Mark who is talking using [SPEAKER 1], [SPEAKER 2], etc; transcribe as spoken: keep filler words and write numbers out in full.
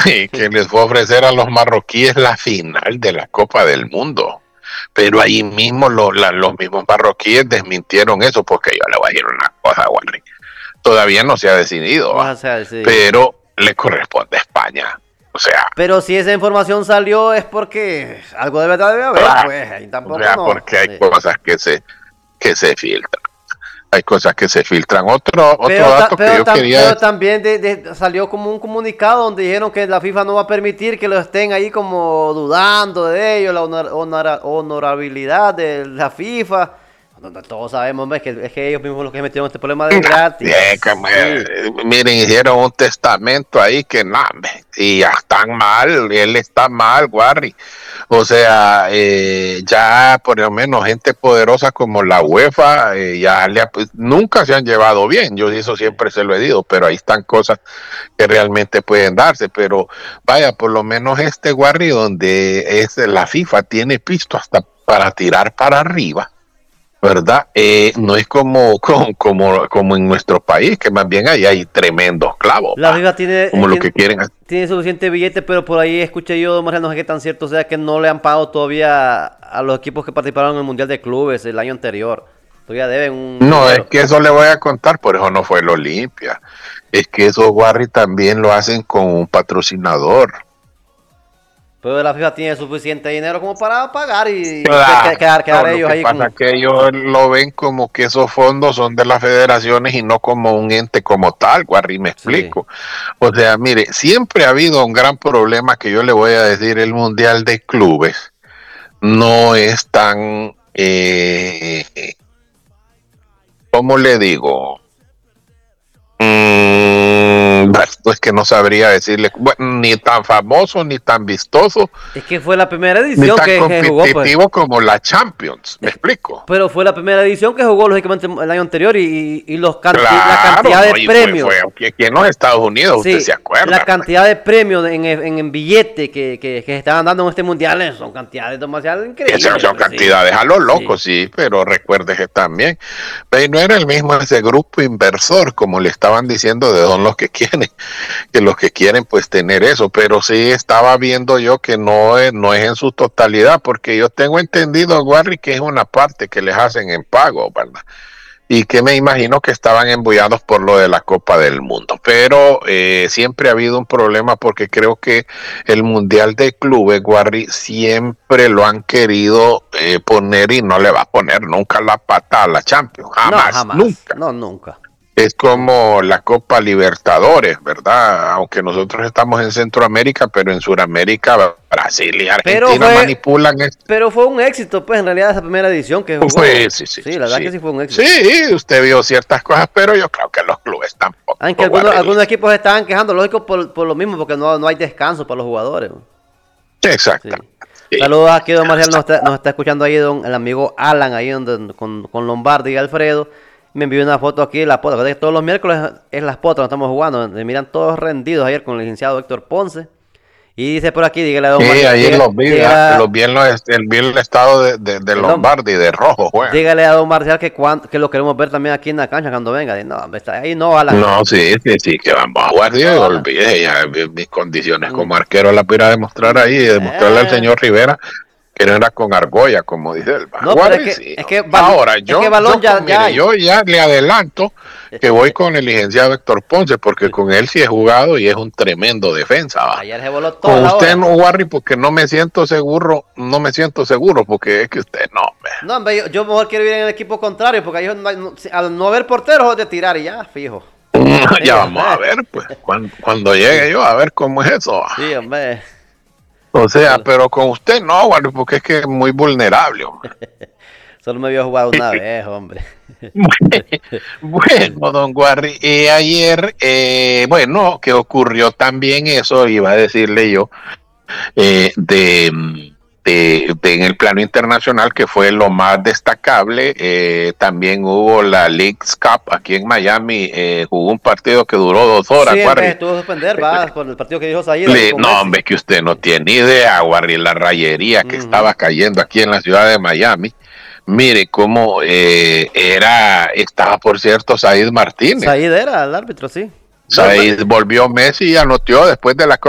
[SPEAKER 1] que les fue a ofrecer a los marroquíes la final de la Copa del Mundo. Pero ahí mismo lo, la, los mismos marroquíes desmintieron eso, porque yo le voy a decir una cosa, Warri. Todavía no se ha decidido,
[SPEAKER 2] o sea, sí.
[SPEAKER 1] Pero le corresponde a España. O sea,
[SPEAKER 2] pero si esa información salió es porque algo de verdad debe haber, ah, pues ahí tampoco
[SPEAKER 1] o sea,
[SPEAKER 2] no.
[SPEAKER 1] porque hay
[SPEAKER 2] sí.
[SPEAKER 1] cosas que se que se filtran. Hay cosas que se filtran. Otro,
[SPEAKER 2] pero,
[SPEAKER 1] otro dato
[SPEAKER 2] pero,
[SPEAKER 1] que yo
[SPEAKER 2] tam,
[SPEAKER 1] quería...
[SPEAKER 2] Pero también de, de, salió como un comunicado donde dijeron que la FIFA no va a permitir que lo estén ahí como dudando de ellos, la honor, honor, honorabilidad de la FIFA. Todos sabemos, es que, es que ellos mismos los que metieron este problema de gratis.
[SPEAKER 1] Yeah, que me, sí. Miren, hicieron un testamento ahí que nada, y ya están mal, él está mal, Warri. O sea, eh, ya por lo menos gente poderosa como la UEFA, eh, ya le, pues, nunca se han llevado bien, yo eso siempre se lo he dicho, pero ahí están cosas que realmente pueden darse, pero vaya, por lo menos este Warri, donde es la FIFA tiene pisto hasta para tirar para arriba, ¿verdad? Eh, no es como, como, como, como en nuestro país, que más bien ahí hay tremendos clavos.
[SPEAKER 2] La FIFA tiene,
[SPEAKER 1] como
[SPEAKER 2] tiene,
[SPEAKER 1] lo que quieren.
[SPEAKER 2] Tiene suficiente billete, pero por ahí escuché yo, Marcelo, no sé qué tan cierto sea, que no le han pagado todavía a los equipos que participaron en el Mundial de Clubes el año anterior. Todavía deben un...
[SPEAKER 1] No, dinero. Es que eso le voy a contar, por eso no fue el Olimpia. Es que esos Warri también lo hacen con un patrocinador.
[SPEAKER 2] Pero la FIFA tiene suficiente dinero como para pagar y
[SPEAKER 1] claro,
[SPEAKER 2] quedar, quedar
[SPEAKER 1] no,
[SPEAKER 2] ellos
[SPEAKER 1] lo que
[SPEAKER 2] ahí.
[SPEAKER 1] Pasa como... que ellos lo ven como que esos fondos son de las federaciones y no como un ente como tal, Warri, me explico. Sí. O sea, mire, siempre ha habido un gran problema que yo le voy a decir, el Mundial de Clubes no es tan, eh, ¿cómo le digo? Mm, pues que no sabría decirle, bueno, ni tan famoso ni tan vistoso.
[SPEAKER 2] Es que fue la primera edición
[SPEAKER 1] ni tan
[SPEAKER 2] que,
[SPEAKER 1] competitivo
[SPEAKER 2] que jugó, pues.
[SPEAKER 1] como la Champions, ¿me explico?
[SPEAKER 2] Pero fue la primera edición que jugó lógicamente el año anterior y, y los canti
[SPEAKER 1] claro,
[SPEAKER 2] la cantidad
[SPEAKER 1] no,
[SPEAKER 2] de premios.
[SPEAKER 1] Fue, fue aquí en los Estados Unidos, sí, usted se acuerda.
[SPEAKER 2] La cantidad de premios en, en, en billete que, que, que se estaban dando en este mundial son cantidades demasiado increíbles.
[SPEAKER 1] Son, son cantidades sí. a lo loco, sí. sí, pero recuerde que también pero no era el mismo ese grupo inversor, como le estaban diciendo, de son los que quieren, que los que quieren pues tener eso, pero sí estaba viendo yo que no es, no es en su totalidad, porque yo tengo entendido, Warri, que es una parte que les hacen en pago, ¿verdad? Y que me imagino que estaban embullados por lo de la Copa del Mundo, pero eh, siempre ha habido un problema porque creo que el Mundial de Clubes, Warri, siempre lo han querido eh, poner y no le va a poner nunca la pata a la Champions, jamás,
[SPEAKER 2] no, jamás.
[SPEAKER 1] nunca.
[SPEAKER 2] No, nunca.
[SPEAKER 1] Es como la Copa Libertadores, ¿verdad? Aunque nosotros estamos en Centroamérica, pero en Sudamérica, Brasil y Argentina fue, manipulan esto.
[SPEAKER 2] Pero fue un éxito, pues, en realidad, esa primera edición que jugó.
[SPEAKER 1] Fue, sí, sí,
[SPEAKER 2] sí, la verdad sí. que sí fue un éxito.
[SPEAKER 1] Sí, usted vio ciertas cosas, pero yo creo que los clubes tampoco.
[SPEAKER 2] Aunque algunos, algunos equipos estaban quejando, lógico, por, por lo mismo, porque no, no hay descanso para los jugadores.
[SPEAKER 1] Exacto.
[SPEAKER 2] Sí. Sí. Saludos aquí, don Marcial, nos está, nos está escuchando ahí don, el amigo Alan, ahí donde, con, con Lombardi y Alfredo. Me envió una foto aquí de la pota. Que todos los miércoles es las potas, no estamos jugando. Me miran todos rendidos ayer con el licenciado Héctor Ponce. Y dice por aquí, dígale a don
[SPEAKER 1] Sí,
[SPEAKER 2] Marcial.
[SPEAKER 1] ahí
[SPEAKER 2] Dígale,
[SPEAKER 1] los vi,
[SPEAKER 2] dígale,
[SPEAKER 1] los vi en los, el, vi el estado de, de, de Lombardi, de rojo, juega.
[SPEAKER 2] Dígale a don Marcial que, cuando, que lo queremos ver también aquí en la cancha cuando venga. No, está ahí no, Alan.
[SPEAKER 1] No, sí, sí, sí, que vamos a jugar. Dios, no, olvide ya mis condiciones como arquero las voy a demostrar ahí y demostrarle eh. al señor Rivera que no era con argolla, como dice él.
[SPEAKER 2] No, pero es que, sí, es que balón,
[SPEAKER 1] ahora yo,
[SPEAKER 2] es que balón
[SPEAKER 1] yo,
[SPEAKER 2] ya,
[SPEAKER 1] mire,
[SPEAKER 2] ya
[SPEAKER 1] yo ya le adelanto que voy con el licenciado Héctor Ponce, porque con él sí he jugado y es un tremendo defensa. ¿Va?
[SPEAKER 2] Ayer se voló todo.
[SPEAKER 1] Con usted no, Warri, porque no me siento seguro, no me siento seguro, porque es que usted no. Man.
[SPEAKER 2] No, hombre, yo, yo mejor quiero ir en el equipo contrario, porque ahí no, al no haber porteros de tirar y ya, fijo.
[SPEAKER 1] ya sí, vamos a ver, pues, cuando, cuando llegue yo, a ver cómo es eso.
[SPEAKER 2] Sí, hombre.
[SPEAKER 1] O sea, pero con usted no, Warri, porque es que es muy vulnerable, hombre.
[SPEAKER 2] Solo me vio jugar una vez, hombre.
[SPEAKER 1] Bueno, don Warri, eh, ayer, eh, bueno, que ocurrió también eso, iba a decirle yo, eh, de, de, de en el plano internacional, que fue lo más destacable. Eh, también hubo la Leagues Cup aquí en Miami, eh, jugó un partido que duró dos horas.
[SPEAKER 2] Sí, Warri. Tuvo que suspender, va, por el partido que dijo Zahir.
[SPEAKER 1] No, hombre, que usted no tiene idea, Warri, la rayería que uh-huh. estaba cayendo aquí en la ciudad de Miami. Mire cómo eh, era, estaba por cierto Said Martínez.
[SPEAKER 2] Said era el árbitro, sí.
[SPEAKER 1] Said volvió Messi y anotó después de la